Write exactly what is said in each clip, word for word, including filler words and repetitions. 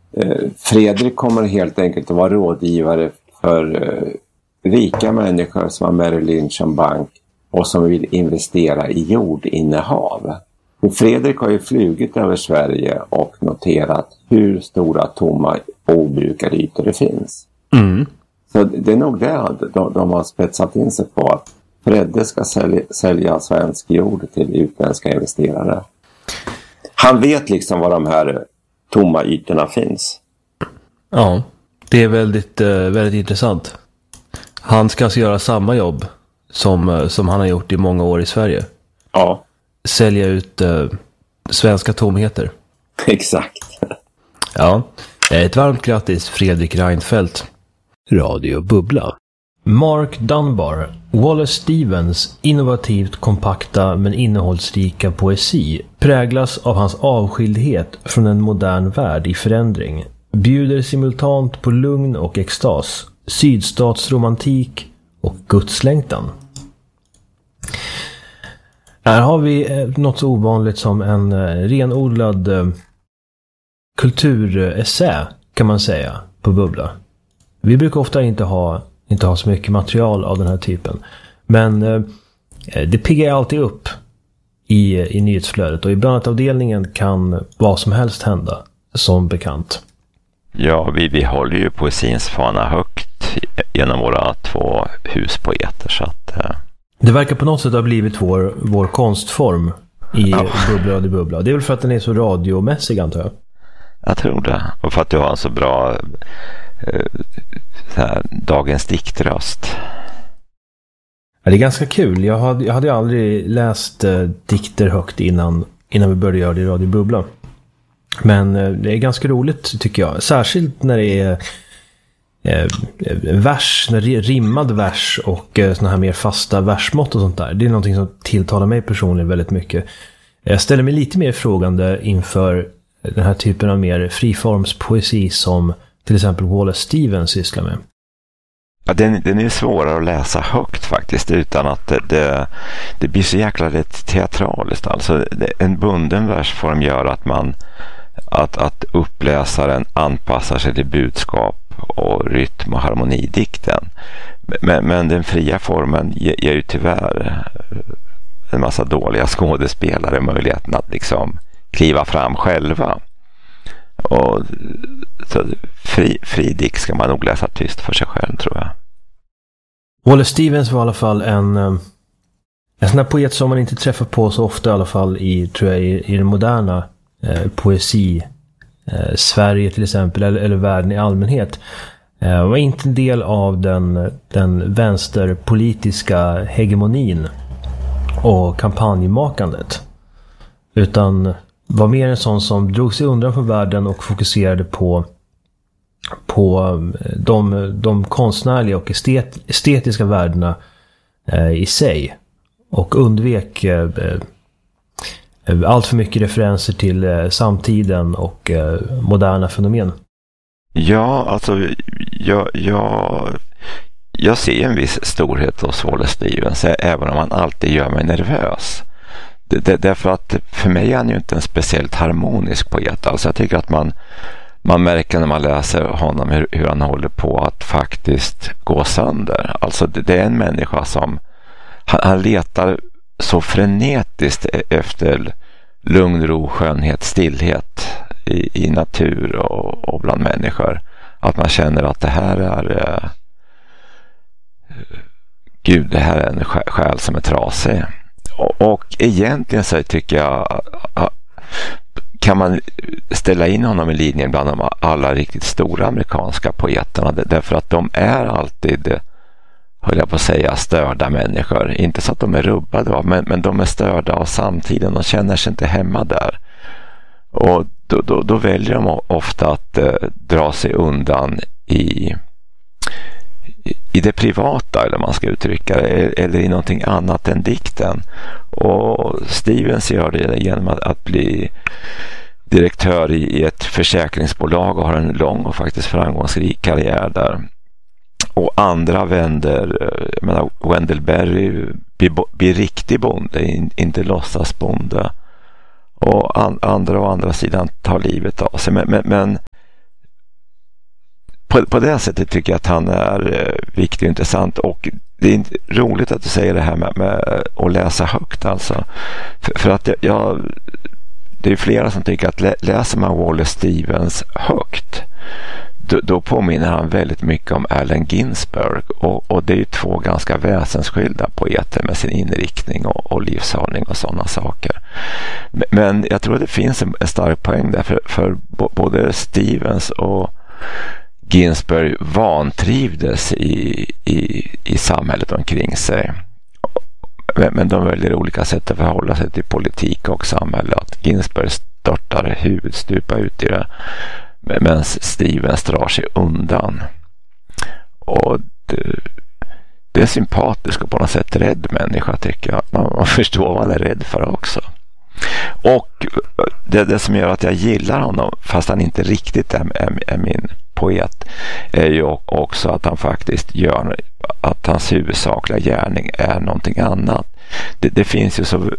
Fredrik kommer helt enkelt att vara rådgivare för rika människor som har Merrill Lynch som bank och som vill investera i jordinnehav. Fredrik har ju flugit över Sverige och noterat hur stora tomma obrukade ytor det finns. Mm. Så det är nog det de, de har spetsat in sig på, att Fredde ska sälja, sälja svensk jord till utländska investerare. Han vet liksom var de här tomma ytorna finns. Ja, det är väldigt, väldigt intressant. Han ska alltså göra samma jobb som, som han har gjort i många år i Sverige. Ja. Sälja ut eh, svenska tomheter. Exakt. Ja, ett varmt grattis Fredrik Reinfeldt. Radio Bubbla. Mark Dunbar, Wallace Stevens innovativt kompakta men innehållsrika poesi präglas av hans avskildhet från en modern värld i förändring. Bjuder simultant på lugn och extas, sydstatsromantik och gudslängtan. Här har vi något så ovanligt som en renodlad kulturessä, kan man säga, på Bubbla. Vi brukar ofta inte ha, inte ha så mycket material av den här typen. Men eh, det piggar alltid upp i, i nyhetsflödet. Och i brandavdelningen kan vad som helst hända, som bekant. Ja, vi, vi håller ju poesins fana högt genom våra två huspoeter. Så att, eh... Det verkar på något sätt ha blivit vår, vår konstform i oh. Bubbla och det Bubbla. Det är väl för att den är så radiomässig, antar jag. Jag tror det. Och för att du har en så bra eh, så här, dagens diktröst. Ja, det är ganska kul. Jag hade, jag hade aldrig läst eh, dikter högt innan, innan vi började göra det i Radio Bubbla. Men eh, det är ganska roligt, tycker jag. Särskilt när det är eh, vers, när det är rimmad vers och eh, såna här mer fasta versmått och sånt där. Det är någonting som tilltalar mig personligen väldigt mycket. Jag ställer mig lite mer frågande inför den här typen av mer friformspoesi som till exempel Wallace Stevens sysslar med. Ja, den, den är svårare att läsa högt faktiskt, utan att det, det, det blir så jäkla rätt teatraliskt. Alltså, det, en bunden versform gör att man att, att uppläsaren anpassar sig till budskap och rytm och harmonidikten. Men, men den fria formen ger, ger ju tyvärr en massa dåliga skådespelare möjligheten att liksom kliva fram själva. Och så fri, fri dikt ska man nog läsa tyst för sig själv, tror jag. Wallace Stevens var i alla fall en en sån här poet som man inte träffar på så ofta, i alla fall i, tror jag, i, i den moderna eh, poesi eh, Sverige till exempel, eller, eller världen i allmänhet. Eh, var inte en del av den, den vänsterpolitiska hegemonin och kampanjmakandet, utan var mer en sån som drog sig undan från världen och fokuserade på på de, de konstnärliga och estet, estetiska värdena eh, i sig, och undvek eh, eh, allt för mycket referenser till eh, samtiden och eh, moderna fenomen. Ja, alltså jag, jag, jag ser en viss storhet hos Wallace Stevens, även om han alltid gör mig nervös. Det, det, därför att för mig är han ju inte en speciellt harmonisk poet. Alltså jag tycker att man, man märker när man läser honom hur, hur han håller på att faktiskt gå sönder. Alltså det, det är en människa som han, han letar så frenetiskt efter lugn, ro, skönhet, stillhet i, i natur och, och bland människor. Att man känner att det här är eh, Gud, det här är en själ som är trasig. Och egentligen så tycker jag kan man ställa in honom i linjen bland de alla riktigt stora amerikanska poeterna, därför att de är alltid, höll jag på att säga, störda människor. Inte så att de är rubbade av, men, men de är störda av samtiden och känner sig inte hemma där. Och då, då, då väljer de ofta att eh, dra sig undan i i det privata, eller man ska uttrycka det, eller i någonting annat än dikten. Och Stevens gör det genom att, att bli direktör i, i ett försäkringsbolag och har en lång och faktiskt framgångsrik karriär där. Och andra vänder, jag menar, Wendell Berry blir, blir riktig bonde, inte låtsas bonde. Och an, andra å andra sidan tar livet av sig. Men, men, men på, på det sättet tycker jag att han är eh, viktig och intressant, och det är roligt att du säger det här med, med att läsa högt alltså. För, för att jag, jag det är flera som tycker att lä, läser man Wallace Stevens högt, då, då påminner han väldigt mycket om Allen Ginsberg, och, och det är ju två ganska väsensskilda poeter med sin inriktning och, och livshållning och sådana saker. Men, men jag tror att det finns en, en stark poäng där, för, för både Stevens och Ginsberg vantrivdes i, i, i samhället omkring sig. Men de väljer olika sätt att förhålla sig till politik och samhälle. Att Ginsberg störtar huvudstupa ut i det, medan Stevens drar sig undan. Och det, det är sympatiskt och på något sätt rädd människa, tycker jag. Man, man förstår vad man är rädd för också. Och det, det som gör att jag gillar honom, fast han inte riktigt är, är, är min poet, är ju också att han faktiskt gör att hans huvudsakliga gärning är någonting annat. Det, det finns ju så,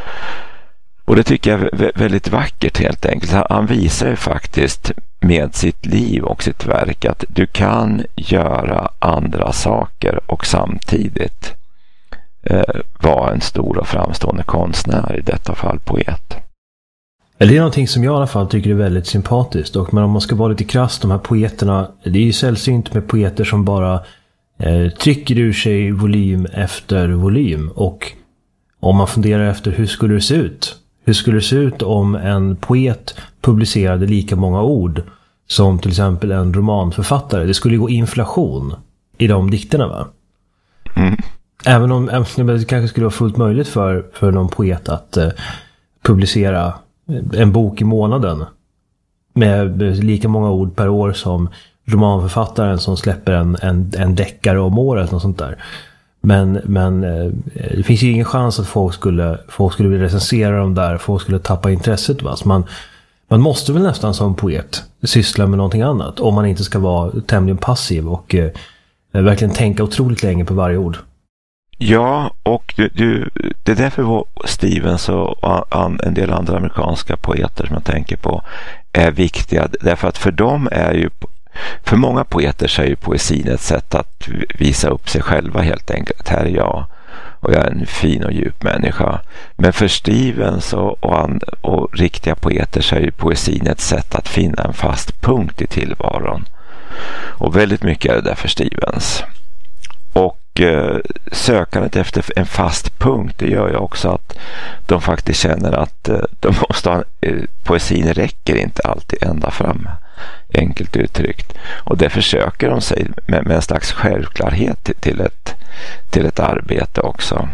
och det tycker jag är väldigt vackert helt enkelt. Han visar ju faktiskt med sitt liv och sitt verk att du kan göra andra saker och samtidigt eh, vara en stor och framstående konstnär, i detta fall poet. Det är någonting som jag i alla fall tycker är väldigt sympatiskt. Och men om man ska vara lite krass, de här poeterna, det är ju sällsynt med poeter som bara eh, trycker ur sig volym efter volym. Och om man funderar efter hur skulle det se ut? Hur skulle det se ut om en poet publicerade lika många ord som till exempel en romanförfattare? Det skulle ju gå inflation i de dikterna, va? Mm. Även om även, det kanske skulle vara fullt möjligt för, för någon poet att eh, publicera en bok i månaden med lika många ord per år som romanförfattaren som släpper en, en, en deckare om året och sånt där. Men, men det finns ju ingen chans att folk skulle, folk skulle vilja recensera dem där, folk skulle tappa intresset. Va? Så man, man måste väl nästan som poet syssla med någonting annat om man inte ska vara tämligen passiv och eh, verkligen tänka otroligt länge på varje ord. Ja, och du, du, det är därför var Stevens och an, en del andra amerikanska poeter som jag tänker på är viktiga. Därför att för dem är ju, för många poeter så är ju poesin ett sätt att visa upp sig själva helt enkelt. Här är jag och jag är en fin och djup människa. Men för Stevens och, och, and, och riktiga poeter så är ju poesin ett sätt att finna en fast punkt i tillvaron. Och väldigt mycket är det där för Stevens. Och eh, sökandet efter en fast punkt, det gör ju också att de faktiskt känner att eh, de måste ha, eh, poesin räcker inte alltid ända fram, enkelt uttryckt. Och det försöker de sig med, med en slags självklarhet till, till, ett, till ett arbete också.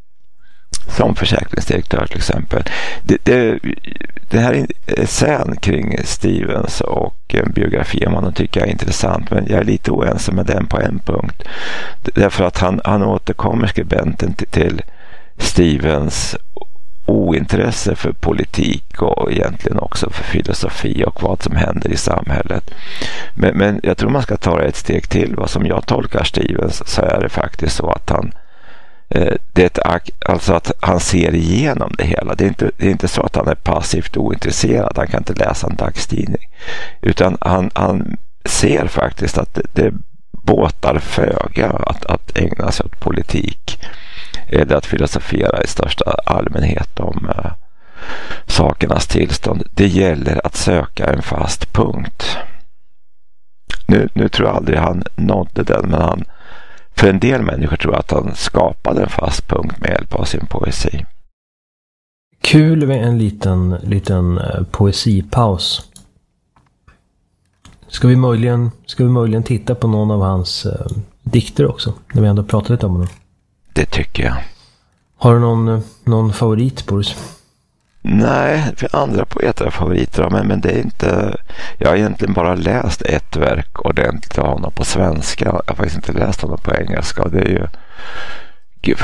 Som försäkringsdirektör till exempel. Det, det, det här är sen kring Stevens och biografi om man tycker jag är intressant, men jag är lite oense med den på en punkt. Därför att han, han återkommer skribenten till, till Stevens ointresse för politik och egentligen också för filosofi och vad som händer i samhället. Men, men jag tror man ska ta det ett steg till. Vad som jag tolkar Stevens så är det faktiskt så att han Det är ett, alltså att han ser igenom det hela. Det är, inte, det är inte så att han är passivt ointresserad. Han kan inte läsa en dagstidning. Utan han, han ser faktiskt att det, det båtar föga att, att ägna sig åt politik eller att filosofera i största allmänhet om äh, sakernas tillstånd. Det gäller att söka en fast punkt. Nu, nu tror jag aldrig han nådde den, men han för en del människor tror jag att han skapade en fast punkt med hjälp av sin poesi. Kul med en liten, liten uh, poesipaus. Ska vi, möjligen, ska vi möjligen titta på någon av hans uh, dikter också? När vi ändå pratat lite om honom. Det tycker jag. Har du någon, någon favorit, Boris? Nej, för andra poeter är favoriter, men, men det är inte... Jag har egentligen bara läst ett verk ordentligt av honom på svenska. Jag har faktiskt inte läst honom på engelska. Det är ju... Gud,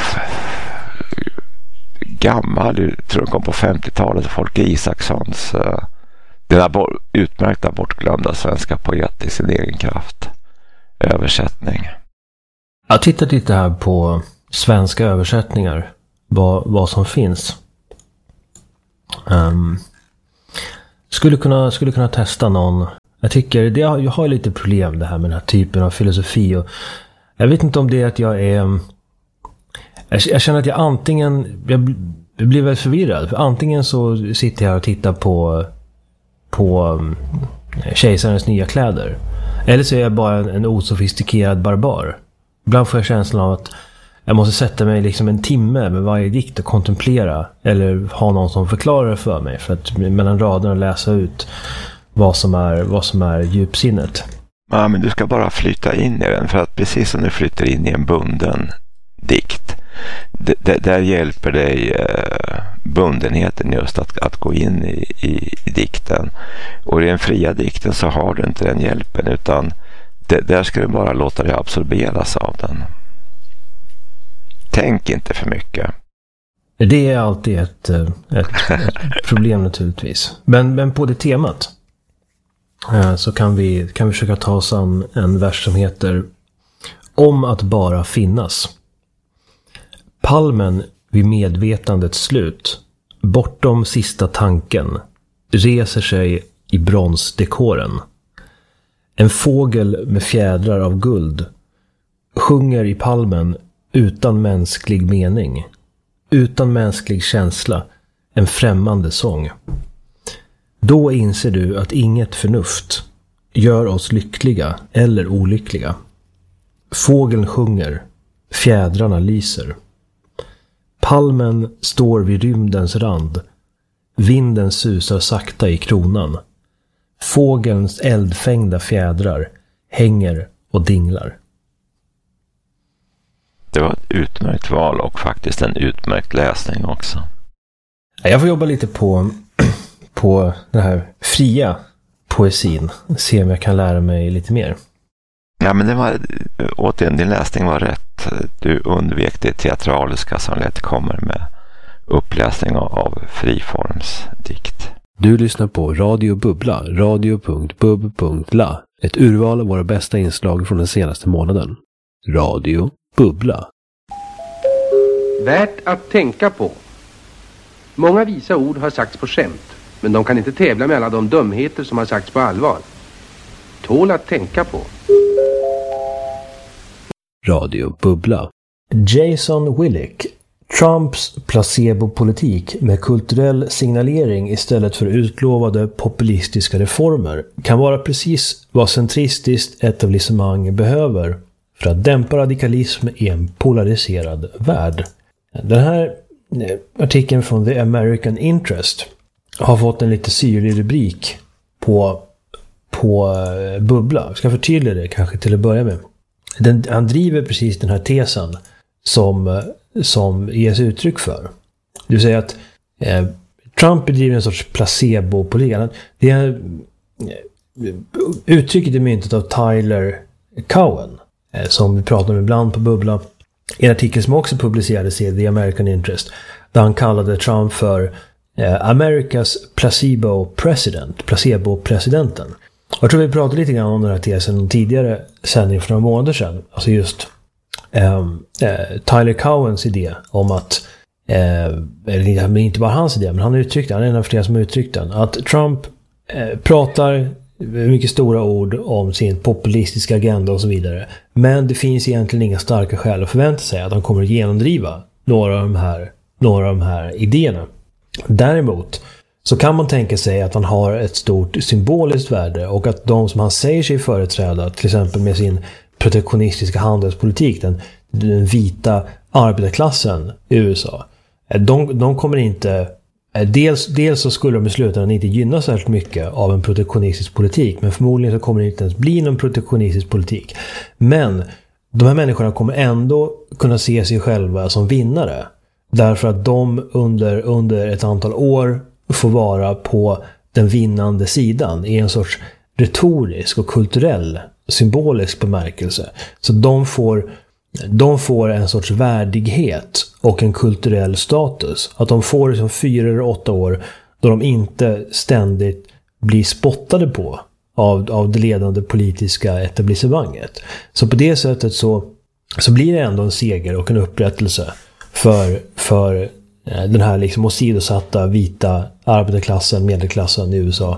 gammal, jag tror de kom på femtiotalet. Folke Isakssons uh, den här utmärkta bortglömda svenska poet i sin egen kraft. Översättning. Jag har tittat lite här på svenska översättningar. Vad, vad som finns. Um, skulle kunna skulle kunna testa någon Jag tycker det har, jag har lite problem det här med den här typen av filosofi. Och jag vet inte om det är att jag är... Jag, jag känner att jag antingen... Jag, jag blir väldigt förvirrad. För antingen så sitter jag och tittar på... På kejsarens nya kläder. Eller så är jag bara en, en osofistikerad barbar. Ibland får jag känslan av att jag måste sätta mig liksom en timme med varje dikt och kontemplera. Eller ha någon som förklarar för mig. För att mellan raderna läsa ut vad som är, vad som är djupsinnet. Ja, men du ska bara flytta in i den. För att precis som du flyttar in i en bunden dikt. D- d- där hjälper dig eh, bundenheten just att, att gå in i, i, i dikten. Och i den fria dikten så har du inte den hjälpen. Utan d- där ska du bara låta dig absorberas av den. Tänk inte för mycket. Det är alltid ett, ett, ett problem naturligtvis. Men, men på det temat så kan vi, kan vi försöka ta oss an en vers som heter Om att bara finnas. Palmen vid medvetandets slut, bortom sista tanken, reser sig i bronsdekoren. En fågel med fjädrar av guld sjunger i palmen utan mänsklig mening, utan mänsklig känsla, en främmande sång. Då inser du att inget förnuft gör oss lyckliga eller olyckliga. Fågeln sjunger, fjädrarna lyser. Palmen står vid rymdens rand. Vinden susar sakta i kronan. Fågelns eldfängda fjädrar hänger och dinglar. Det var ett utmärkt val och faktiskt en utmärkt läsning också. Jag får jobba lite på, på den här fria poesin. Se om jag kan lära mig lite mer. Ja, men det var, återigen, din läsning var rätt. Du undvek det teatraliska som lätt kommer med uppläsning av friformsdikt. Du lyssnar på Radio Bubbla, radio punkt bub punkt la. Ett urval av våra bästa inslag från den senaste månaden. Radio Bubbla. Värt att tänka på. Många visa ord har sagts på skämt, men de kan inte tävla med alla de dumheter som har sagts på allvar. Tål att tänka på. Radio Bubbla. Jason Willick. Trumps placebopolitik med kulturell signalering istället för utlovade populistiska reformer kan vara precis vad centristiskt etablissemang behöver för att dämpa radikalism i en polariserad värld. Den här artikeln från The American Interest har fått en lite syrlig rubrik på, på Bubbla. Jag ska förtydliga det kanske till att börja med. Den, han driver precis den här tesen som, som ges uttryck för. Det vill säga att eh, Trump bedriver en sorts placebo-politik. Det är eh, uttrycket är myntet av Tyler Cowen eh, som vi pratar om ibland på Bubbla. En artikel som också publicerades i The American Interest där han kallade Trump för eh, Amerikas placebo president, placebo-presidenten. Jag tror vi pratade lite grann om den här tesen tidigare sändning för några månader sedan. Alltså just eh, eh, Tyler Cowens idé om att, eh, eller inte bara hans idé, men han uttryckte, han är en av flera som uttryckt den, att Trump eh, pratar mycket stora ord om sin populistiska agenda och så vidare. Men det finns egentligen inga starka skäl att förvänta sig att han kommer att genomdriva några av de här, några av de här idéerna. Däremot så kan man tänka sig att han har ett stort symboliskt värde och att de som han säger sig företräda, till exempel med sin protektionistiska handelspolitik, den, den vita arbetarklassen i U S A, de, de kommer inte, dels, dels så skulle de i slutändan inte gynna särskilt mycket av en protektionistisk politik, men förmodligen så kommer det inte ens bli någon protektionistisk politik. Men de här människorna kommer ändå kunna se sig själva som vinnare, därför att de under, under ett antal år får vara på den vinnande sidan i en sorts retorisk och kulturell symbolisk bemärkelse. Så de får, de får en sorts värdighet och en kulturell status. Att de får liksom fyra eller åtta år då de inte ständigt blir spottade på av, av det ledande politiska etablissemanget. Så på det sättet så, så blir det ändå en seger och en upprättelse för, för den här liksom åsidosatta vita arbetarklassen, medelklassen i U S A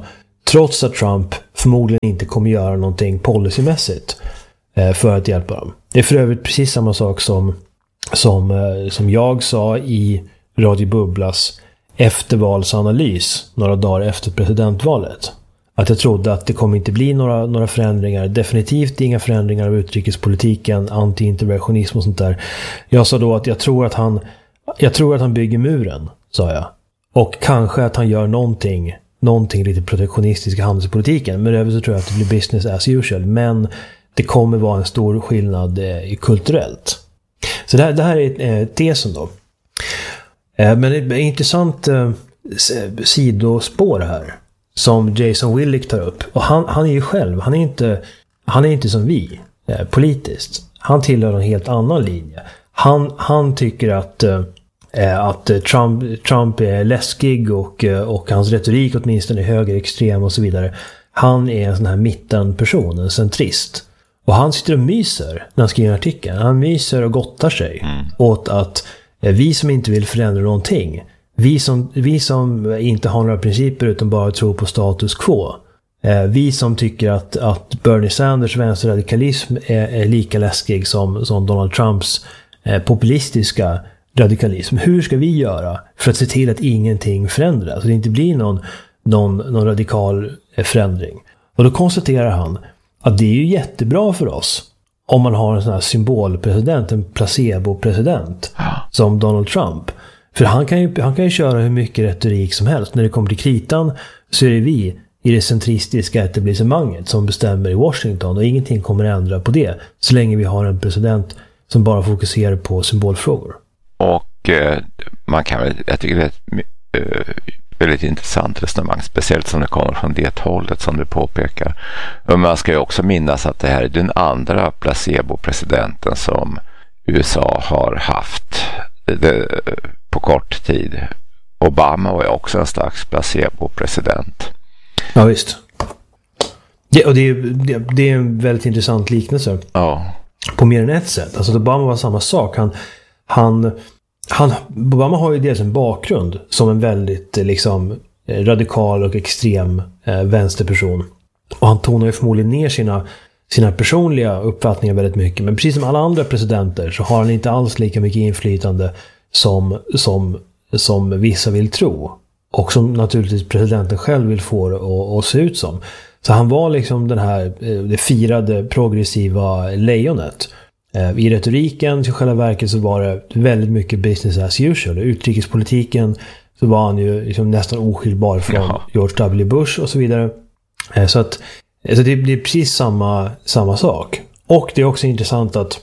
Trots att Trump förmodligen inte kommer göra någonting policymässigt eh, för att hjälpa dem. Det är för övrigt precis samma sak som, som, eh, som jag sa i Radio Bubblas eftervalsanalys några dagar efter presidentvalet. Att jag trodde att det kommer inte bli några, några förändringar. Definitivt inga förändringar av utrikespolitiken, anti-interventionism och sånt där. Jag sa då att jag tror att han, jag tror att han bygger muren, sa jag. Och kanske att han gör någonting, någonting lite protektionistiskt i handelspolitiken. Men övrigt så tror jag att det blir business as usual. Men det kommer vara en stor skillnad eh, kulturellt. Så det här, det här är eh, tesen då. Eh, men det är ett intressant eh, sidospår här som Jason Willick tar upp. Och han, han är ju själv, han är inte, han är inte som vi eh, politiskt. Han tillhör en helt annan linje. Han, han tycker att, eh, att Trump, Trump är läskig och, och hans retorik åtminstone är högerextrem och så vidare. Han är en sån här mittenperson, en centrist. Och han sitter och myser när han skriver en artikel. Han myser och gottar sig mm. åt att eh, vi som inte vill förändra någonting, Vi som, vi som inte har några principer utan bara tror på status quo. Eh, vi som tycker att, att Bernie Sanders vänsterradikalism är, är lika läskig som, som Donald Trumps eh, populistiska radikalism. Hur ska vi göra för att se till att ingenting förändras? Så det inte blir någon, någon, någon radikal förändring. Och då konstaterar han att det är ju jättebra för oss om man har en sån här symbolpresident, en placebo-president som Donald Trump. För han kan, ju, han kan ju köra hur mycket retorik som helst. När det kommer till kritan så är det vi i det centristiska etablissemanget som bestämmer i Washington. Och ingenting kommer att ändra på det så länge vi har en president som bara fokuserar på symbolfrågor. Och eh, man kan väl, jag tycker det är ett eh, väldigt intressant resonemang. Speciellt som det kommer från det hållet som du påpekar. Men man ska ju också minnas att det här är den andra placebo-presidenten som U S A har haft det, på kort tid. Obama var ju också en slags placebo-president. Ja, visst. Det, och det, är, det, det är en väldigt intressant liknelse. Ja. På mer än ett sätt. Alltså Obama var samma sak. Han, han, han, Obama har ju dels en bakgrund som en väldigt liksom, radikal och extrem eh, vänsterperson. Och han tonar ju förmodligen ner sina, sina personliga uppfattningar väldigt mycket. Men precis som alla andra presidenter så har han inte alls lika mycket inflytande som, som, som vissa vill tro. Och som naturligtvis presidenten själv vill få det att, att se ut som. Så han var liksom den här, det firade progressiva lejonet. I retoriken till själva verket så var det väldigt mycket business as usual. I utrikespolitiken så var han ju liksom nästan oskiljbar från ja. George W. Bush och så vidare. Så att så det blir precis samma, samma sak. Och det är också intressant att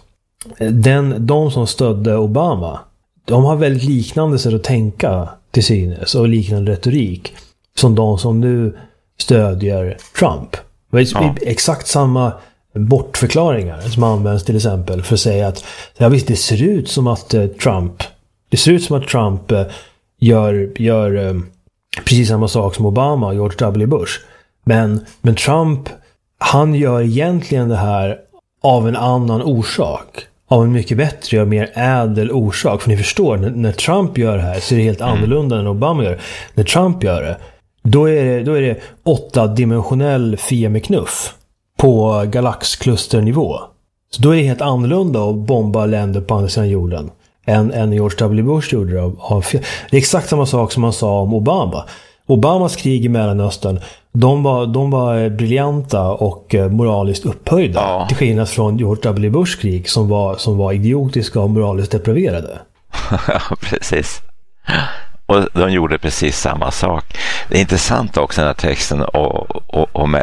den, de som stödde Obama, de har väldigt liknande sätt att tänka till synes och liknande retorik som de som nu stödjer Trump. Ja. Exakt samma bortförklaringar som används till exempel för att säga att ja, visst, det ser ut som att eh, Trump det ser ut som att Trump eh, gör, gör eh, precis samma sak som Obama och George W. Bush. Men, men Trump, han gör egentligen det här av en annan orsak. Av en mycket bättre och mer ädel orsak. För ni förstår, när, när Trump gör det här så är det helt annorlunda än Obama gör. När Trump gör det, då är det, då är det åttadimensionell Fia med knuff på galaxklusternivå. Så då är det helt annorlunda att bomba länder på andra sidan jorden än, än George W. Bush gjorde det. Av, det är exakt samma sak som man sa om Obama. Obamas krig i Mellanöstern, de var, de var briljanta och moraliskt upphöjda. Ja. Till skillnad från George W. Bushs krig som var, som var idiotiska och moraliskt depraverade. Ja, precis. Och de gjorde precis samma sak. Det är intressant också den här texten och, och, och med,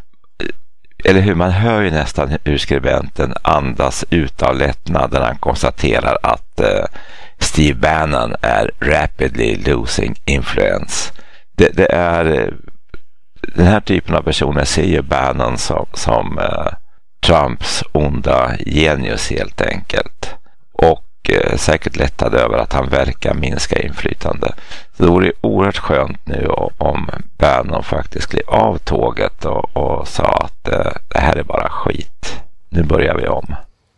eller hur man hör ju nästan hur skribenten andas ut av lättnad när han konstaterar att uh, Steve Bannon är rapidly losing influence. Det, det är den här typen av personer ser ju Bannon som, som uh, Trumps onda genius helt enkelt. Och uh, säkert lättad över att han verkar minska inflytande. Så det vore oerhört skönt nu om Bannon faktiskt klev av tåget och, och sa att uh, det här är bara skit. Nu börjar vi om.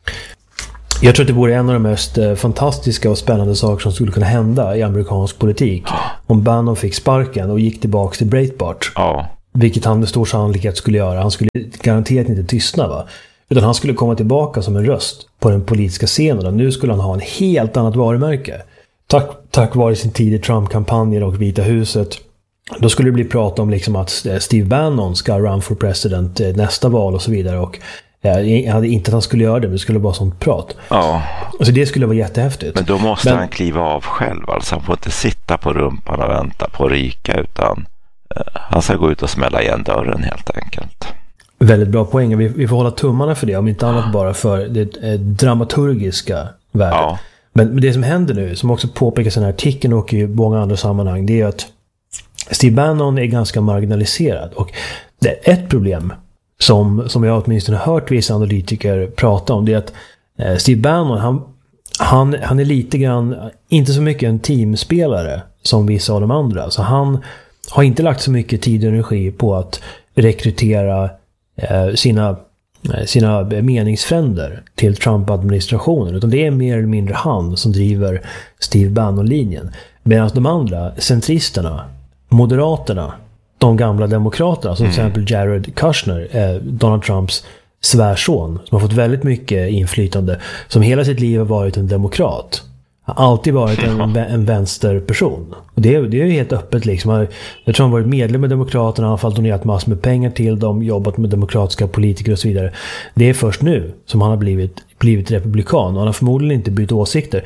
Jag tror att det vore en av de mest eh, fantastiska och spännande saker som skulle kunna hända i amerikansk politik. Ja. Om Bannon fick sparken och gick tillbaka till Breitbart. Ja. vilket han med stor sannolikhet skulle göra. Han skulle garanterat inte tystna, va? Utan han skulle komma tillbaka som en röst på den politiska scenen. Och nu skulle han ha en helt annat varumärke. Tack, tack vare sin tid i Trump-kampanjen och Vita huset. Då skulle det bli prat om liksom att Steve Bannon ska run for president nästa val och så vidare. Och jag hade inte att han skulle göra det, men det skulle vara sånt prat. Ja. Så det skulle vara jättehäftigt. Men då måste men, han kliva av själv. Alltså han får inte sitta på rumpan och vänta på rika, utan eh, han ska gå ut och smälla igen dörren helt enkelt. Väldigt bra poäng. Vi, vi får hålla tummarna för det, om inte annat bara för det eh, dramaturgiska värdet. Ja. Men, men det som händer nu, som också påpekas i den här artikeln och i många andra sammanhang, det är att Steve Bannon är ganska marginaliserad. Och det är ett problem som, som jag åtminstone har hört vissa analytiker prata om, det är att eh, Steve Bannon, han, han, han är lite grann, inte så mycket en teamspelare som vissa av de andra. Så han har inte lagt så mycket tid och energi på att rekrytera eh, sina, eh, sina meningsfränder till Trump-administrationen, utan det är mer eller mindre han som driver Steve Bannon-linjen. Medan de andra, centristerna, moderaterna, de gamla demokraterna, som till mm. exempel Jared Kushner, eh, Donald Trumps svärson, som har fått väldigt mycket inflytande, som hela sitt liv har varit en demokrat, har alltid varit en, en vänsterperson. Och det, det är ju helt öppet liksom. Jag tror han har varit medlem med demokraterna, han har donerat massor med pengar till dem, jobbat med demokratiska politiker och så vidare. Det är först nu som han har blivit, blivit republikan, och han har förmodligen inte bytt åsikter.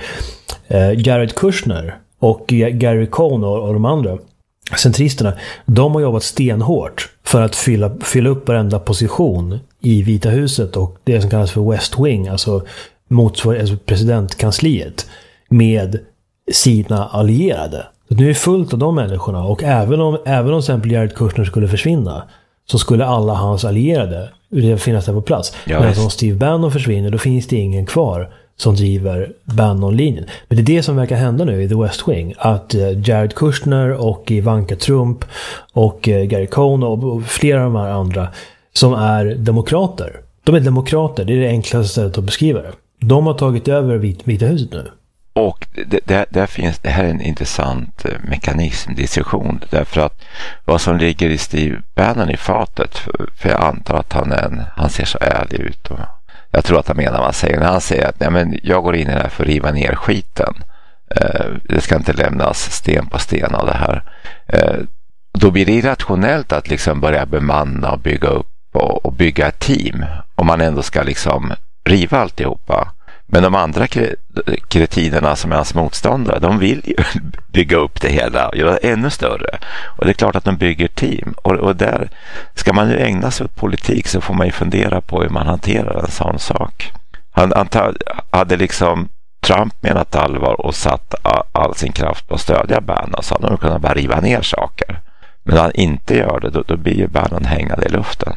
Eh, Jared Kushner och Gary Cohn och, och de andra centristerna, de har jobbat stenhårt för att fylla, fylla upp varenda position i Vita huset och det som kallas för West Wing, alltså motsvarande presidentkansliet, med sina allierade. Så nu är det fullt av de människorna, och även om, även om till exempel Jared Kushner skulle försvinna, så skulle alla hans allierade finnas där på plats. Ja, men om Steve Bannon försvinner, då finns det ingen kvar som driver Bannon-linjen. Men det är det som verkar hända nu i The West Wing. Att Jared Kushner och Ivanka Trump och Gary Cohn och flera av de här andra som är demokrater. De är demokrater, det är det enklaste sättet att beskriva det. De har tagit över Vita huset nu. Och det, det, där finns, det här är en intressant mekanism, diskussion, därför att vad som ligger i Steve Bannon i fatet, för, för jag antar att han, är en, han ser så ärlig ut, och jag tror att han menar vad han säger när han säger att nej, men jag går in i det här för att riva ner skiten. Eh, det ska inte lämnas sten på sten av det här. Eh, då blir det irrationellt att liksom börja bemanna och bygga upp och, och bygga ett team om man ändå ska liksom riva alltihopa. Men de andra kretinerna som är hans motståndare, de vill ju bygga upp det hela och göra det ännu större. Och det är klart att de bygger team. Och, och där ska man ju ägna sig åt politik, så får man ju fundera på hur man hanterar en sån sak. Han, han hade liksom Trump menat allvar och satt all, all sin kraft på att stödja Bannon, så hade de kunnat bara riva ner saker. Men när han inte gör det, då, då blir ju Bannon hängande i luften.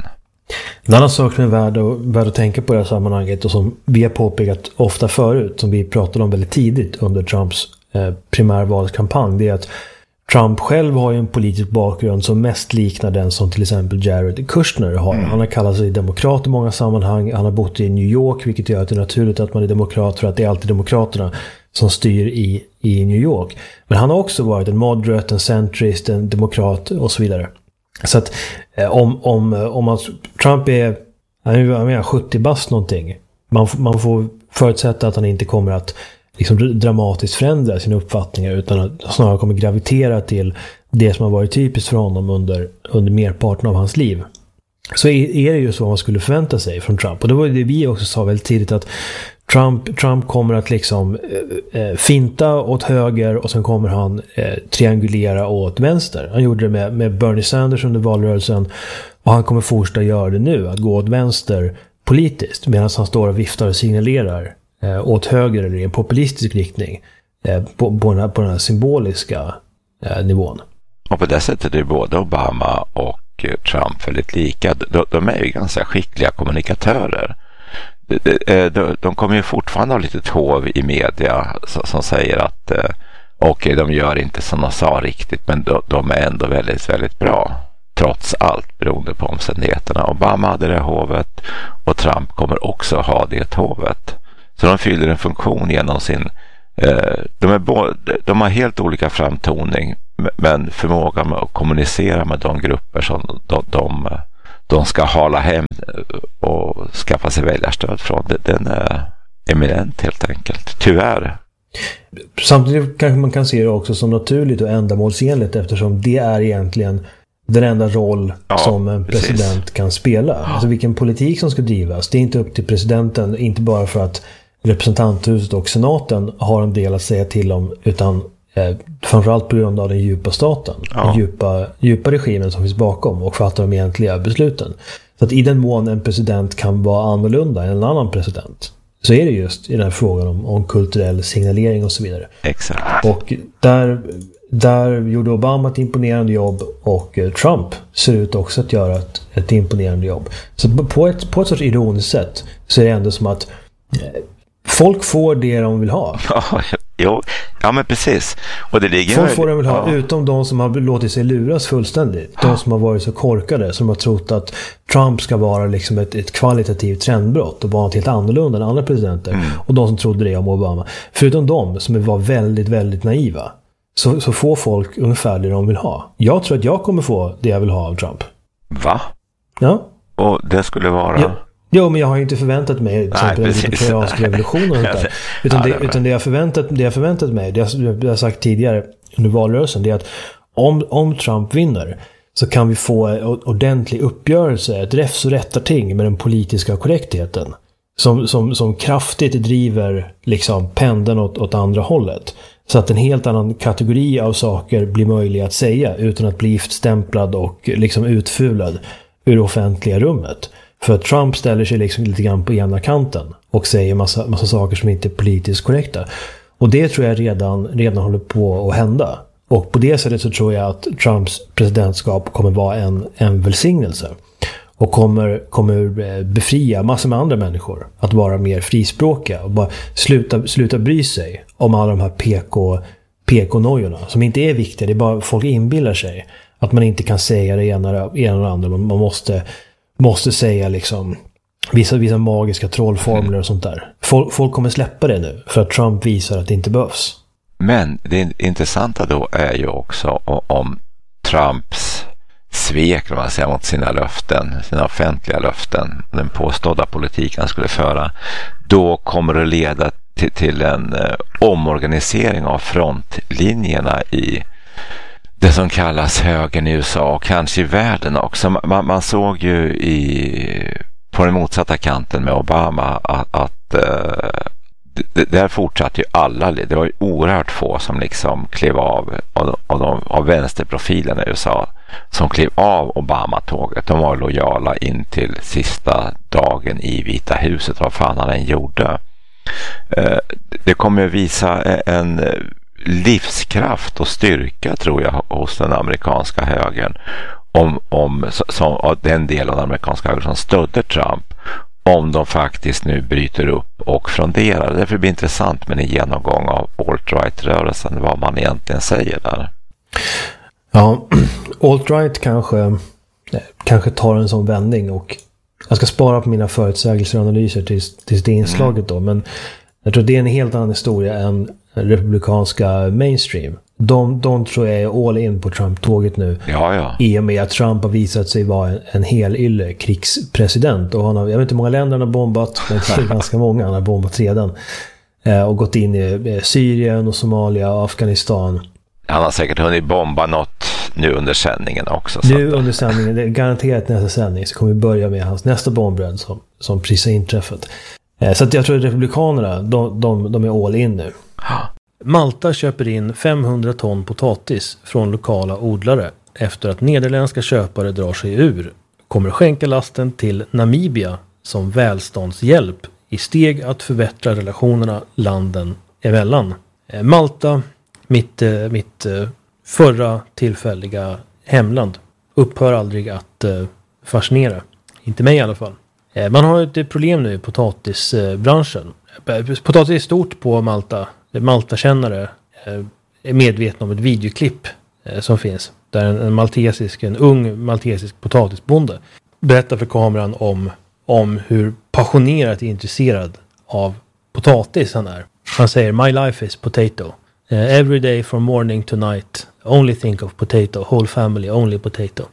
En annan sak som är värd att, värd att tänka på i det här sammanhanget, och som vi har påpekat ofta förut, som vi pratade om väldigt tidigt under Trumps eh, primärvalskampanj, det är att Trump själv har ju en politisk bakgrund som mest liknar den som till exempel Jared Kushner har. Mm. Han har kallat sig demokrat i många sammanhang, han har bott i New York, vilket gör att det är naturligt att man är demokrat, för att det är alltid demokraterna som styr i, i New York. Men han har också varit en moderate, en centrist, en demokrat och så vidare. Så att eh, om, om, om man, Trump är, han är sjuttio bast någonting, man, man får förutsätta att han inte kommer att liksom dramatiskt förändra sina uppfattningar, utan att snarare kommer gravitera till det som har varit typiskt för honom under, under merparten av hans liv. Så är, är det ju så man skulle förvänta sig från Trump. Och det var det vi också sa väldigt tidigt, att Trump, Trump kommer att liksom eh, finta åt höger, och sen kommer han eh, triangulera åt vänster. Han gjorde det med, med Bernie Sanders under valrörelsen, och han kommer fortsätta göra det nu, att gå åt vänster politiskt, medan han står och viftar och signalerar eh, åt höger eller i en populistisk riktning eh, på, på, den här, på den här symboliska eh, nivån. Och på det sättet är både Obama och Trump väldigt lika. De, de är ju ganska skickliga kommunikatörer. De, de, de kommer ju fortfarande ha lite hov i media som säger att okej, de gör inte som de sa riktigt, men de, de är ändå väldigt, väldigt bra trots allt, beroende på omständigheterna. Obama hade det hovet, och Trump kommer också ha det hovet. Så de fyller en funktion genom sin eh, de, är både, de har helt olika framtoning, men förmågan med att kommunicera med de grupper som de, de, de ska hala hem och skaffa sig väljarstöd från, den är eminent helt enkelt, tyvärr. Samtidigt kanske man kan se det också som naturligt och ändamålsenligt, eftersom det är egentligen den enda roll ja, som en president precis. kan spela. Ja. Alltså vilken politik som ska drivas, det är inte upp till presidenten, inte bara för att representanthuset och senaten har en del att säga till om, utan eh, framförallt på grund av den djupa staten, ja. den djupa, djupa regimen som finns bakom och fattar de egentliga besluten. Så att i den mån en president kan vara annorlunda än en annan president, så är det just i den här frågan om, om kulturell signalering och så vidare. Exakt. Och där, där gjorde Obama ett imponerande jobb, och eh, Trump ser ut också att göra ett, ett imponerande jobb. Så på ett, på ett sorts ironiskt sätt så är det ändå som att eh, folk får det de vill ha. Ja, jo, ja men precis. Och det ligger folk får det de vill ha, ja. utom de som har låtit sig luras fullständigt. De som har varit så korkade, som har trott att Trump ska vara liksom ett, ett kvalitativt trendbrott och vara något helt annorlunda än andra presidenter. Mm. Och de som trodde det om Obama. Förutom de som var väldigt, väldigt naiva, så, så får folk ungefär det de vill ha. Jag tror att jag kommer få det jag vill ha av Trump. Va? Ja. Och det skulle vara... Ja. Jo, men jag har ju inte förväntat mig till exempel en libertariansk revolution och sånt där. Utan, ja, det, det utan det, jag förväntat, det jag förväntat mig, det jag, det jag sagt tidigare under valrörelsen, det är att om, om Trump vinner så kan vi få en ordentlig uppgörelse, ett räfs och rättarting med den politiska korrektheten. Som, som, som kraftigt driver liksom pendeln åt, åt andra hållet. Så att en helt annan kategori av saker blir möjliga att säga utan att bli giftstämplad och liksom utfulad ur offentliga rummet. För att Trump ställer sig liksom lite grann på ena kanten och säger massa, massa saker som inte är politiskt korrekta. Och det tror jag redan, redan håller på att hända. Och på det sättet så tror jag att Trumps presidentskap kommer vara en, en välsignelse. Och kommer, kommer befria massor med andra människor att vara mer frispråkiga. Och bara sluta, sluta bry sig om alla de här P K, P K-nojorna som inte är viktiga. Det är bara folk inbillar sig att man inte kan säga det ena eller andra. Man, man måste... måste säga liksom vissa, vissa magiska trollformler och sånt där. Folk, folk kommer släppa det nu för att Trump visar att det inte behövs. Men det intressanta då är ju också om Trumps svek, om man säger, mot sina löften, sina offentliga löften, den påstådda politiken han skulle föra, då kommer det leda till, till en eh, omorganisering av frontlinjerna i det som kallas högern i U S A och kanske i världen också. Man, man såg ju i, på den motsatta kanten med Obama att, att uh, det, där fortsatte ju alla. Det var ju oerhört få som liksom klev av av, av, de, av vänsterprofilen i U S A som klev av Obama-tåget. De var lojala in till sista dagen i Vita huset, vad fan han än gjorde. Uh, det kommer visa en livskraft och styrka, tror jag, hos den amerikanska högern, om, om som, den del av den amerikanska högern som stödde Trump, om de faktiskt nu bryter upp och fronderar. Därför blir det intressant med en genomgång av alt-right-rörelsen, vad man egentligen säger där. Ja, alt-right kanske, kanske tar en sån vändning, och jag ska spara på mina förutsägelser och analyser till, till det inslaget då, men jag tror det är en helt annan historia än republikanska mainstream. De, de tror jag är all in på Trump-tåget nu. Ja, ja. I och med att Trump har visat sig vara en, en hel ylle krigspresident. Och han har, jag vet inte hur många länder han har bombat, men det är ganska många han har bombat redan. Eh, och gått in i eh, Syrien och Somalia och Afghanistan. Han har säkert hunnit bomba något nu under sändningen också. Nu under sändningen, det är garanterat nästa sändning, så kommer vi börja med hans nästa bombrädd som, som precis har inträffat. Eh, så att jag tror att republikanerna, de, de, de är all in nu. Malta köper in femhundra ton potatis från lokala odlare efter att nederländska köpare drar sig ur. Kommer skänka lasten till Namibia som välståndshjälp i steg att förbättra relationerna landen emellan. Malta, mitt, mitt förra tillfälliga hemland, upphör aldrig att fascinera. Inte mig i alla fall. Man har ett problem nu i potatisbranschen. Potatis är stort på Malta. Malta-kännare är medvetna om ett videoklipp som finns där en, en maltesisk, en ung maltesisk potatisbonde berättar för kameran om, om hur passionerat intresserad av potatis han är. Han säger: "My life is potato. Uh, every day from morning to night. Only think of potato. Whole family, only potato.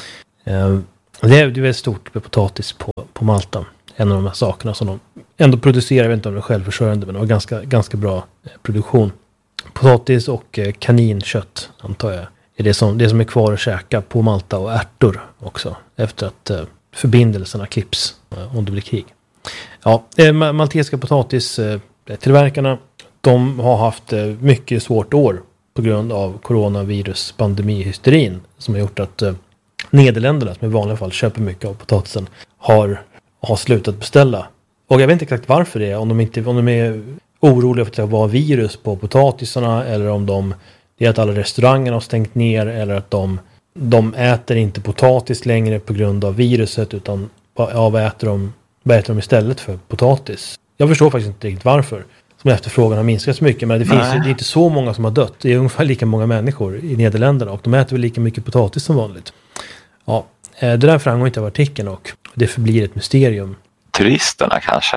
Uh, det är ju väldigt stort med potatis på, på Malta. En av de här sakerna som de ändå producerar. Jag vet inte om de är självförsörjande, men det var ganska, ganska bra eh, produktion. Potatis och eh, kaninkött, antar jag, är det som, det som är kvar att käka på Malta, och ärtor också. Efter att eh, förbindelserna klipps eh, om det blir krig. Ja, eh, maltesiska potatis eh, tillverkarna, de har haft eh, mycket svårt år på grund av coronavirus pandemihysterin, som har gjort att eh, Nederländerna, som i vanliga fall köper mycket av potatisen, har, har slutat beställa. Och jag vet inte exakt varför det är, om de, inte, om de är oroliga för att det var virus på potatisarna, eller om de, det är att alla restauranger har stängt ner, eller att de, de äter inte potatis längre på grund av viruset, utan ja, vad, äter de, vad äter de istället för potatis? Jag förstår faktiskt inte riktigt varför, som efterfrågan har minskat så mycket, men det, finns, det är inte så många som har dött. Det är ungefär lika många människor i Nederländerna, och de äter väl lika mycket potatis som vanligt. Ja, det där framgår inte av artikeln, och det förblir ett mysterium. Turisterna kanske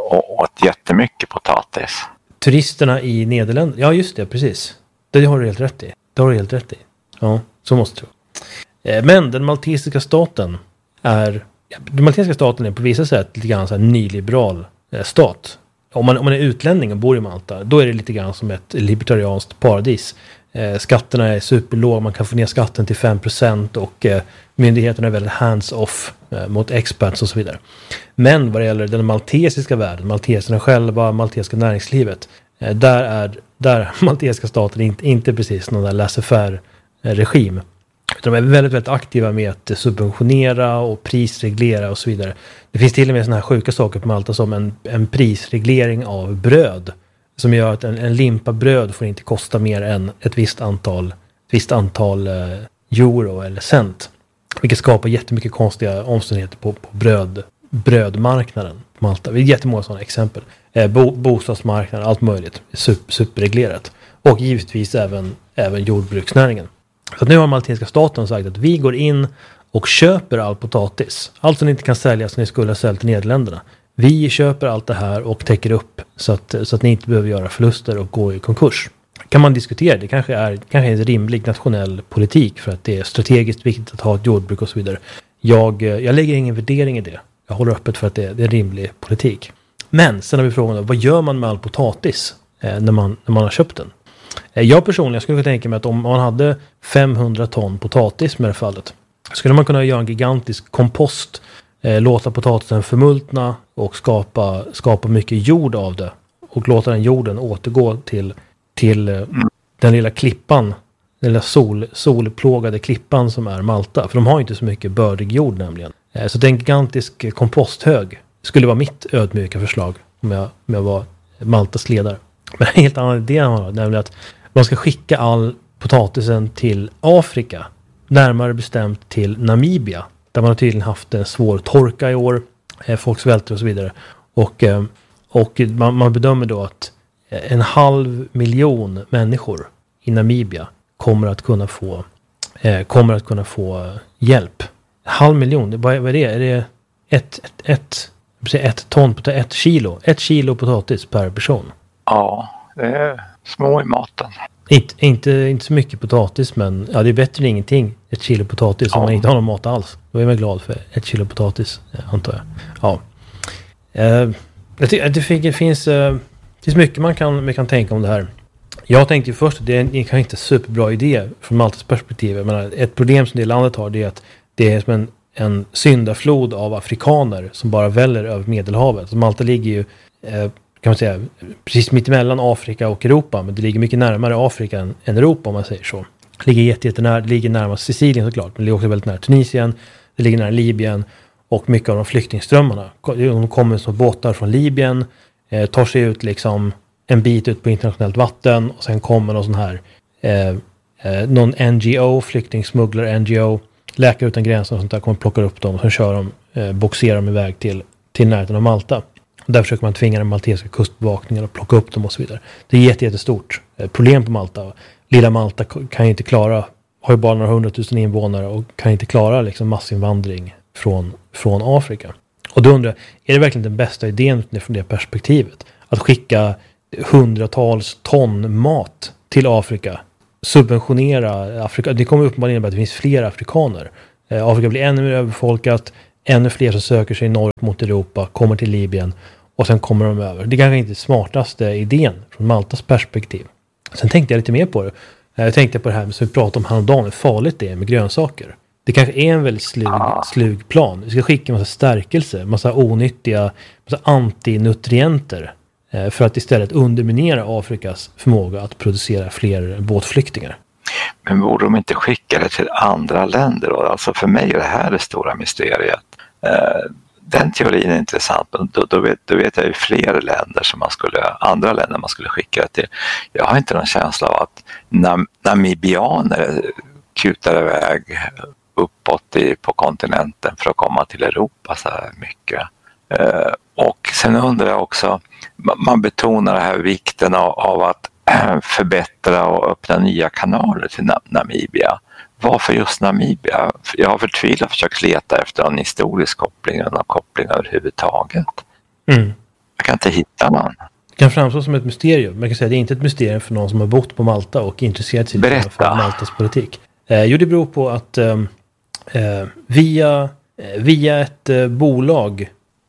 åt jättemycket potatis. Turisterna i Nederländerna, ja just det, precis. Det har du helt rätt i. Det har du helt rätt i. Ja, så måste det vara. Men den maltesiska staten är, den maltesiska staten är på vissa sätt lite grann så här nyliberal stat. Om man, om man är utlänning och bor i Malta, då är det lite grann som ett libertarianskt paradis. Eh, skatterna är superlåga, man kan få ner skatten till fem procent, och eh, myndigheterna är väldigt hands-off eh, mot expats och så vidare. Men vad det gäller den maltesiska världen, malteserna själva, maltesiska näringslivet, eh, där är där maltesiska staten inte, inte precis någon där laissez-faire-regim. Utan de är väldigt, väldigt aktiva med att subventionera och prisreglera och så vidare. Det finns till och med såna här sjuka saker på Malta som en, en prisreglering av bröd, som gör att en, en limpa bröd får inte kosta mer än ett visst antal, ett visst antal eh, euro eller cent. Vilket skapar jättemycket konstiga omständigheter på, på bröd, brödmarknaden på Malta. Det är jättemånga sådana exempel. Eh, bo, bostadsmarknaden, allt möjligt. Super, superreglerat. Och givetvis även, även jordbruksnäringen. Så nu har maltesiska staten sagt att vi går in och köper all potatis. Allt som inte kan säljas som ni skulle ha sålt till Nederländerna. Vi köper allt det här och täcker upp så att, så att ni inte behöver göra förluster och gå i konkurs. Kan man diskutera, det kanske är, kanske är en rimlig nationell politik för att det är strategiskt viktigt att ha ett jordbruk och så vidare. Jag, jag lägger ingen värdering i det. Jag håller öppet för att det, det är en rimlig politik. Men sen har vi frågan då, vad gör man med all potatis eh, när, man, när man har köpt den? Eh, jag personligen skulle kunna tänka mig att om man hade femhundra ton potatis med det fallet, skulle man kunna göra en gigantisk kompost, eh, låta potatisen förmultna och skapa, skapa mycket jord av det, och låta den jorden återgå till, till eh, den lilla klippan, den lilla sol, solplågade klippan som är Malta. För de har inte så mycket bördig jord nämligen. Eh, så det är en gigantisk komposthög. Skulle vara mitt ödmjuka förslag om jag, om jag var Maltas ledare. Men en helt annan idé har man, nämligen att man ska skicka all potatisen till Afrika, närmare bestämt till Namibia, där man har tydligen haft en svår torka i år, folk svälter och så vidare. Och, och man, man bedömer då att en halv miljon människor i Namibia kommer att kunna få, eh, kommer att kunna få hjälp. En halv miljon, vad är, vad är det? Är det ett, ett, ett, ett ton, ett kilo, ett kilo potatis per person? Ja, det är små i maten. Inte, inte, inte så mycket potatis, men ja, det är bättre än ingenting. Ett kilo potatis ja. Om man inte har någon mat alls. Då är man glad för ett kilo potatis, antar jag. Ja. Uh, jag tycker att det finns, uh, det finns mycket man kan, man kan tänka om det här. Jag tänkte ju först att det är en, kanske inte superbra idé från Maltas perspektiv. Jag menar, ett problem som det landet har, det är att det är som en, en syndaflod av afrikaner som bara väller över Medelhavet. Så Malta ligger ju uh, kan man säga, precis mitt emellan Afrika och Europa, men det ligger mycket närmare Afrika än, än Europa om man säger så. Det ligger jätte, jättenära, det ligger närmast Sicilien såklart, men det ligger också väldigt nära Tunisien, det ligger nära Libyen, och mycket av de flyktingströmmarna. De kommer som båtar från Libyen, eh, tar sig ut liksom en bit ut på internationellt vatten, och sen kommer någon sån här eh, eh, någon N G O, flyktingsmugglare N G O, Läkare utan gränser och sånt där, kommer plocka upp dem och sen kör de, eh, boxerar dem iväg till, till närheten av Malta. Där försöker man tvinga den maltesiska kustbevakningen att plocka upp dem och så vidare. Det är ett jättestort problem på Malta. Lilla Malta kan ju inte klara, har ju bara några hundratusen invånare och kan inte klara liksom massinvandring från, från Afrika. Och då undrar jag, är det verkligen den bästa idén från det perspektivet? Att skicka hundratals ton mat till Afrika, subventionera Afrika. Det kommer uppenbarligen innebära att det finns fler afrikaner. Eh, Afrika blir ännu mer överfolkat, ännu fler som söker sig norrut mot Europa, kommer till Libyen och sen kommer de över. Det är kanske inte smartaste idén från Maltas perspektiv. Sen tänkte jag lite mer på det. Jag tänkte på det här som vi pratade om häromdagen, hur farligt det är med grönsaker. Det kanske är en väldigt slug, slug plan. Vi ska skicka en massa stärkelse, massa onyttiga, massa antinutrienter eh, för att istället underminera Afrikas förmåga att producera fler båtflyktingar. Men borde de inte skicka det till andra länder då? Alltså för mig är det här det stora mysteriet. Eh, den teorin är intressant, men då, då, vet, då vet jag ju fler länder som man skulle, andra länder man skulle skicka det till. Jag har inte någon känsla av att nam, namibianer kutar iväg uppåt i, på kontinenten för att komma till Europa så här mycket. Eh, och sen undrar jag också, man betonar det här vikten av, av att förbättra och öppna nya kanaler till Namibia. Varför just Namibia? Jag har förtvivlat försökt leta efter en historisk koppling eller någon koppling överhuvudtaget. Mm. Jag kan inte hitta någon. Det kan framstå som ett mysterium. Man kan säga att det är inte ett mysterium för någon som har bott på Malta och intresserat sig för Maltas politik. Eh, jo, det beror på att eh, via, via ett eh, bolag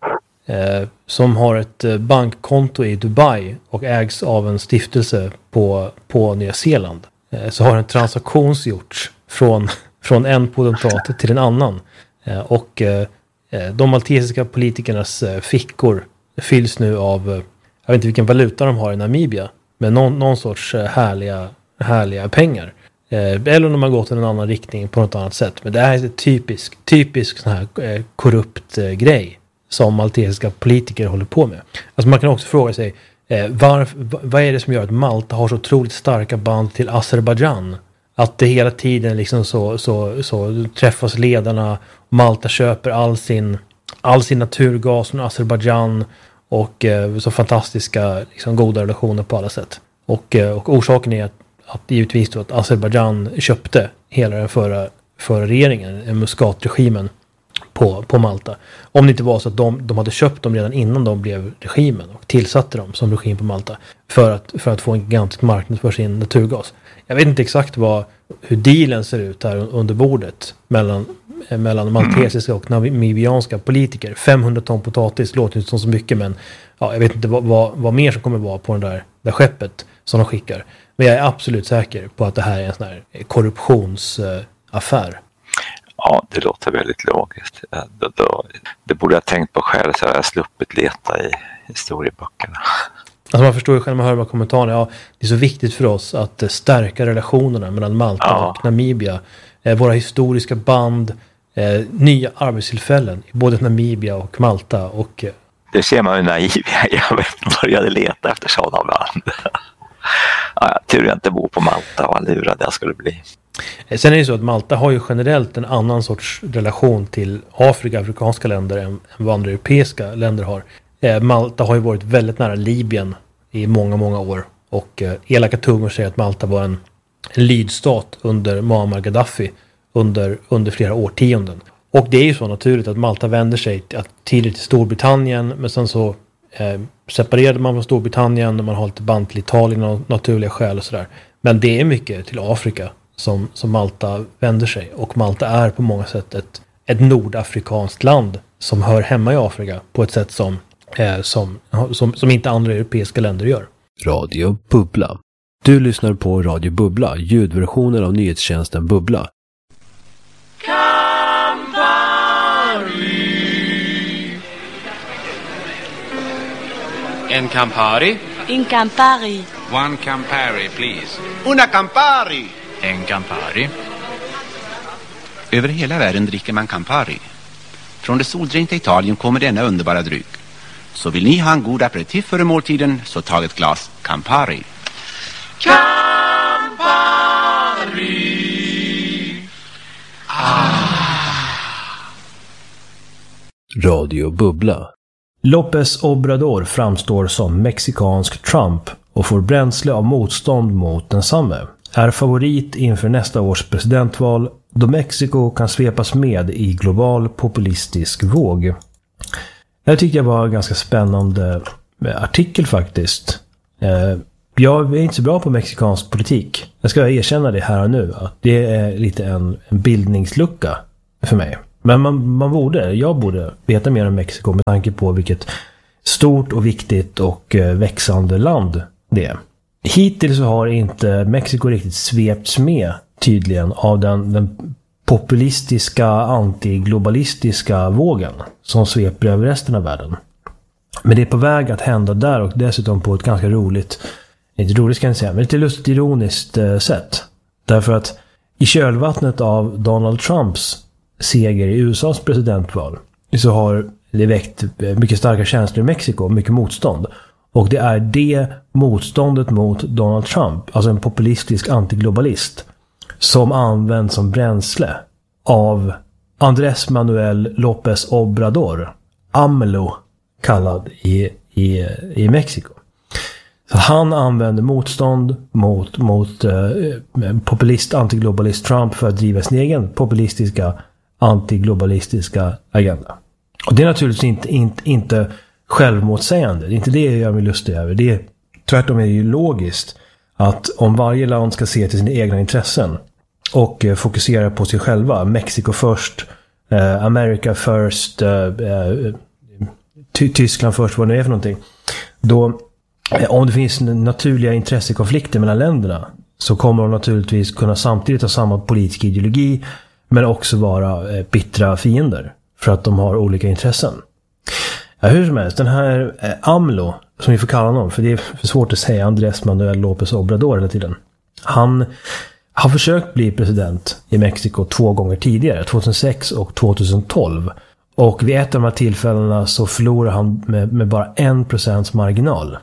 eh, som har ett eh, bankkonto i Dubai och ägs av en stiftelse på, på Nya Zeeland, eh, så har en transaktion gjorts från, från en potentat till en annan. Eh, och eh, de maltesiska politikernas eh, fickor fylls nu av, eh, jag vet inte vilken valuta de har i Namibia, men någon, någon sorts eh, härliga, härliga pengar. Eller om de har gått i en annan riktning på något annat sätt. Men det här är en typisk, typisk sån här eh, korrupt eh, grej som maltesiska politiker håller på med. Alltså man kan också fråga sig eh, varf, vad är det som gör att Malta har så otroligt starka band till Azerbaijan? Att det hela tiden liksom så, så, så träffas ledarna. Malta köper all sin, all sin naturgas från Azerbaijan och eh, så fantastiska liksom, goda relationer på alla sätt. Och, eh, och orsaken är att att givetvis då att Azerbaijan köpte hela den förra, förra regeringen, Muscat-regimen på, på Malta. Om det inte var så att de, de hade köpt dem redan innan de blev regimen och tillsatte dem som regim på Malta för att, för att få en gigantisk marknad för sin naturgas. Jag vet inte exakt vad, hur dealen ser ut här under bordet mellan, mellan maltesiska och namibianska politiker. femhundra ton potatis låter inte som så mycket, men ja, jag vet inte vad, vad, vad mer som kommer vara på den där, där skeppet som de skickar. Men jag är absolut säker på att det här är en sån här korruptionsaffär. Ja, det låter väldigt logiskt. Det, det, det borde jag tänkt på själv, så jag har sluppit leta i historieböckerna. Alltså man förstår ju själv när man hör de här kommentarerna. Ja, det är så viktigt för oss att stärka relationerna mellan Malta ja. och Namibia. Eh, våra historiska band, eh, nya arbetstillfällen i både Namibia och Malta. Och, eh... Det ser man ju naiv. Jag började leta efter sådana band. Ja, tur jag inte bor på Malta, vad lurad jag skulle bli. Sen är det så att Malta har ju generellt en annan sorts relation till Afrika, afrikanska länder än, än vad andra europeiska länder har. Eh, Malta har ju varit väldigt nära Libyen i många, många år. Och eh, elaka tungor säger att Malta var en, en lydstat under Muammar Gaddafi under, under flera årtionden. Och det är ju så naturligt att Malta vänder sig till, tidigt till Storbritannien, men sen så Eh, separerade man från Storbritannien när man har lite band till Italien och naturliga skäl och sådär. Men det är mycket till Afrika som, som Malta vänder sig. Och Malta är på många sätt ett, ett nordafrikanskt land som hör hemma i Afrika på ett sätt som, eh, som, som, som inte andra europeiska länder gör. Radio Bubbla. Du lyssnar på Radio Bubbla, ljudversionen av nyhetstjänsten Bubbla. En Campari? In Campari. One Campari, please. Una Campari. En Campari. Över hela världen dricker man Campari. Från det soldränkta Italien kommer denna underbara dryck. Så vill ni ha en god aperitif före måltiden, så tag ett glas Campari. Campari. Ah. Radio Bubbla. López Obrador framstår som mexikansk Trump och får bränsle av motstånd mot densamme. Är favorit inför nästa års presidentval då Mexiko kan svepas med i global populistisk våg. Det tyckte jag var en ganska spännande artikel faktiskt. jag är inte så bra på mexikansk politik. Jag ska erkänna det här och nu. Att det är lite en, en bildningslucka för mig. Men man, man borde, jag borde veta mer om Mexiko med tanke på vilket stort och viktigt och växande land det är. Hittills så har inte Mexiko riktigt svepts med tydligen av den, den populistiska, antiglobalistiska vågen som sveper över resten av världen. Men det är på väg att hända där och dessutom på ett ganska roligt, inte roligt ska jag inte säga, men lite lustigt ironiskt eh, sätt. Därför att i kölvattnet av Donald Trumps seger i U S A:s presidentval så har det väckt mycket starka känslor i Mexiko, mycket motstånd. Och det är det motståndet mot Donald Trump, alltså en populistisk antiglobalist, som används som bränsle av Andrés Manuel López Obrador, AMLO kallad i, i, i Mexiko. Så han använder motstånd mot, mot eh, populist, antiglobalist Trump för att driva sin egen populistiska, antiglobalistiska agenda. Och det är naturligtvis inte, inte, inte självmotsägande. Det är inte det jag gör mig lustig över. Det är, tvärtom är det ju logiskt att om varje land ska se till sina egna intressen och eh, fokusera på sig själva, Mexiko först, eh, America first, eh, eh, Ty- Tyskland först, vad det är för någonting. Då, eh, om det finns naturliga intressekonflikter mellan länderna så kommer de naturligtvis kunna samtidigt ha samma politiska ideologi men också vara eh, bittra fiender för att de har olika intressen. Ja, hur som helst, den här eh, AMLO, som vi får kalla honom, för det är för svårt att säga Andrés Manuel López Obrador hela tiden. Han har försökt bli president i Mexiko två gånger tidigare, tjugohundrasex och tjugotolv. Och vid ett av de här tillfällena så förlorar han med, med bara en procents marginal.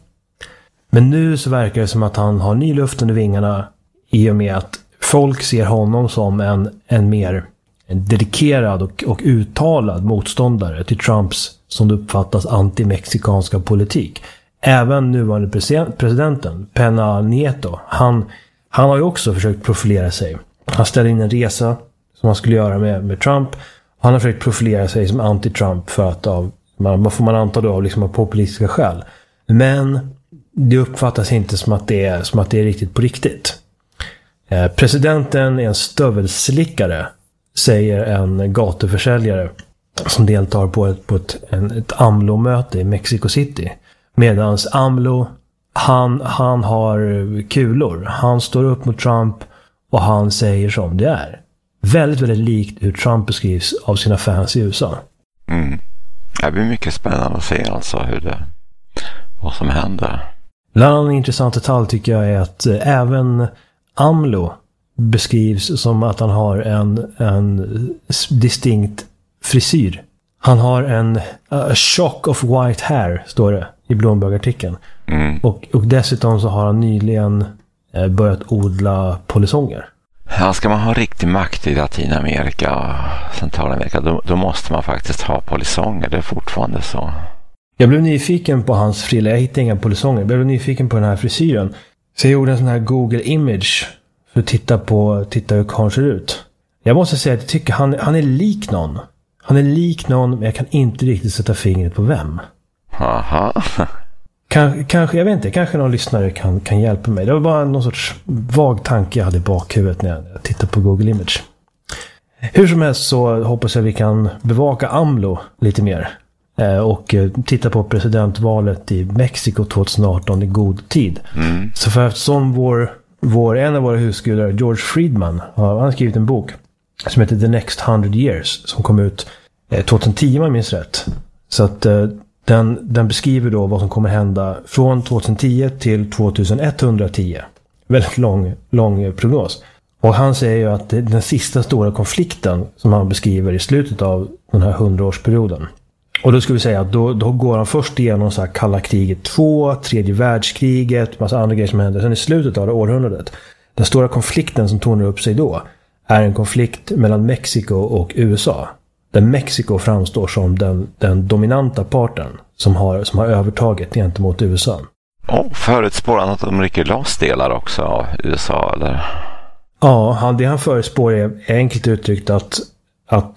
Men nu så verkar det som att han har ny luft under vingarna i och med att folk ser honom som en, en mer en dedikerad och, och uttalad motståndare till Trumps, som det uppfattas, anti-mexikanska politik. Även nuvarande presidenten, Peña Nieto, han, han har ju också försökt profilera sig. Han ställde in en resa som han skulle göra med, med Trump. Han har försökt profilera sig som anti-Trump för att av, man, får man anta då, av, liksom av populistiska skäl. Men det uppfattas inte som att det är, som att det är riktigt på riktigt. Eh, presidenten är en stövelslickare, säger en gatuförsäljare som deltar på ett, på ett, en, ett AMLO-möte i Mexico City. Medans AMLO, han, han har kulor. Han står upp mot Trump och han säger som det är. Väldigt, väldigt likt hur Trump beskrivs av sina fans i U S A. Mm. Det blir mycket spännande att se alltså hur det, vad som händer. En annan intressant detalj tycker jag är att eh, även AMLO beskrivs som att han har en, en distinkt frisyr. Han har en a shock of white hair, står det i Bloomberg-artikeln. Mm. Och, och dessutom så har han nyligen eh, börjat odla polisonger. Ja, ska man ha riktig makt i Latinamerika och Centralamerika, då, då måste man faktiskt ha polisonger. Det är fortfarande så. Jag blev nyfiken på hans frilla. Jag hittade inga polisonger. Jag blev nyfiken på den här frisyren. Så jag gjorde en sån här Google Image för att titta på titta hur han ser ut. Jag måste säga att jag tycker han, han är lik någon. Han är lik någon, men jag kan inte riktigt sätta fingret på vem. Aha. Kans, kanske, jag vet inte, kanske någon lyssnare kan, kan hjälpa mig. Det var bara någon sorts vag tanke jag hade i bakhuvudet när jag tittade på Google Image. Hur som helst så hoppas jag vi kan bevaka AMLO lite mer. Eh, och eh, titta på presidentvalet i Mexiko tjugoarton i god tid. Mm. Så för eftersom vår, vår, en av våra husgudar, George Friedman, har, han har skrivit en bok som heter The Next Hundred Years, som kom ut eh, tjugohundratio, om jag minns rätt. Så att eh, den, den beskriver då vad som kommer hända från tjugohundratio till tjugohundratio. Väldigt lång, lång prognos. Och han säger ju att det är den sista stora konflikten som han beskriver i slutet av den här hundraårsperioden. Och då ska vi säga att då, då går han först igenom så här kalla kriget två, tredje världskriget, massa andra grejer som händer. Sen i slutet av det århundradet, den stora konflikten som tornar upp sig då är en konflikt mellan Mexiko och U S A. Där Mexiko framstår som den, den dominanta parten som har, som har övertaget gentemot U S A. Oh, förutspår han att de rycker loss delar också av U S A, eller? Ja, han, det han förutspår är enkelt uttryckt att, att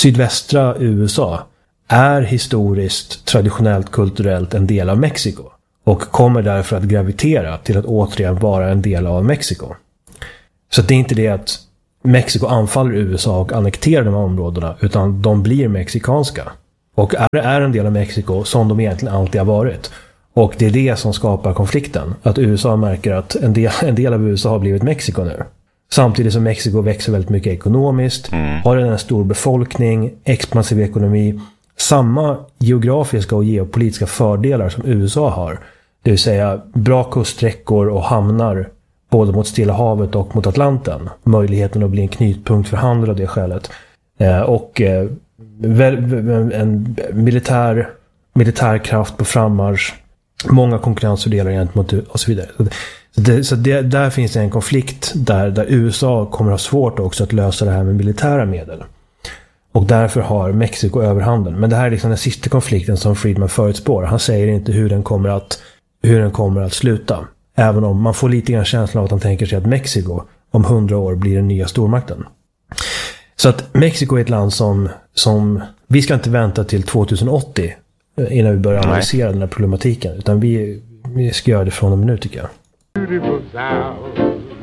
sydvästra U S A är historiskt, traditionellt, kulturellt en del av Mexiko. och kommer därför att gravitera till att återigen vara en del av Mexiko. Så det är inte det att Mexiko anfaller U S A och annekterar de här områdena, utan de blir mexikanska. Och är, är en del av Mexiko som de egentligen alltid har varit. Och det är det som skapar konflikten. Att U S A märker att en del, en del av U S A har blivit Mexiko nu. Samtidigt som Mexiko växer väldigt mycket ekonomiskt. Mm. Har en stor befolkning, expansiv ekonomi. Samma geografiska och geopolitiska fördelar som U S A har. Det vill säga bra kuststräckor och hamnar både mot Stilla havet och mot Atlanten. Möjligheten att bli en knutpunkt för handel av det skälet. Eh, och eh, en militär, militär kraft på frammarsch. Många konkurrensfördelar gentemot och så vidare. Så, det, så det, där finns det en konflikt där, där U S A kommer ha svårt också att lösa det här med militära medel. Och därför har Mexiko överhanden. Men det här är liksom den sista konflikten som Friedman förutspår. Han säger inte hur den kommer att, hur den kommer att sluta. Även om man får lite grann känslan av att han tänker sig att Mexiko om hundra år blir den nya stormakten. Så att Mexiko är ett land som, som vi ska inte vänta till tjugoåttio innan vi börjar analysera den här problematiken. Utan vi, vi ska göra det från och med nu, tycker jag.